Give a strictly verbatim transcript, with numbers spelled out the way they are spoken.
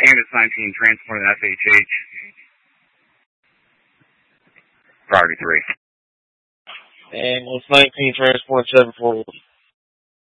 Ambulance nineteen, transporting F H H. Priority three. Ambulance nineteen, transport seven four one.